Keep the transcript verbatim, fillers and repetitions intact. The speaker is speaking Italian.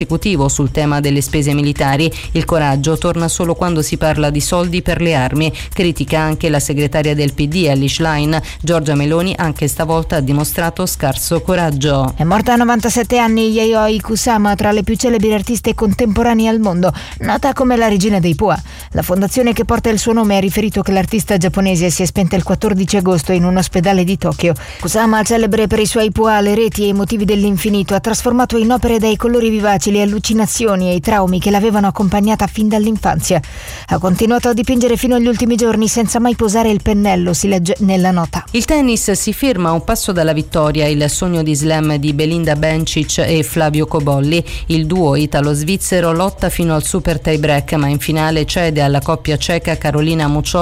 esecutivo sul tema delle spese militari. Il coraggio torna solo quando si parla di soldi per le armi. Critica anche la segretaria del P D Elly Schlein. Giorgia Meloni anche stavolta ha dimostrato scarso coraggio. È morta a novantasette anni Yayoi Kusama, tra le più celebri artiste contemporanee al mondo, nota come la regina dei Pua. La fondazione che porta il suo nome ha riferito che l'artista giapponese si è spenta il quattordici agosto in un ospedale di Tokyo. Kusama, celebre per i suoi Pua, le reti e i motivi dell'infinito, ha trasformato in opere dai colori vivaci le allucinazioni e i traumi che l'avevano accompagnata fin dall'infanzia. Ha continuato a dipingere fino agli ultimi giorni senza mai posare il pennello, si legge nella nota. Il tennis si ferma a un passo dalla vittoria, il sogno di slam di Belinda Bencic e Flavio Cobolli. Il duo italo-svizzero lotta fino al super tie break, ma in finale cede alla coppia ceca Carolina Muccioli